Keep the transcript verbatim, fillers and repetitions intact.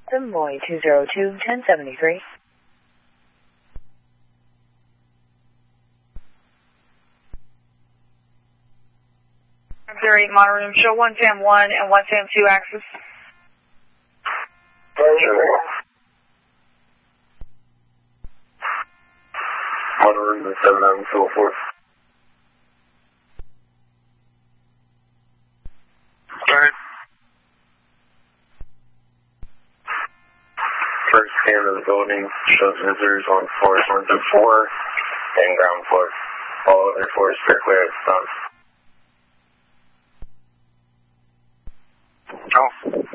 Des Moines two zero two, ten seventy-three. zero eight Monorail, show one Sam one and one Sam two access. Monorail seven nine two four. Alright. First scan of the building shows visitors on floors one through four and ground floor. All other floors are clear at the stop. Oh.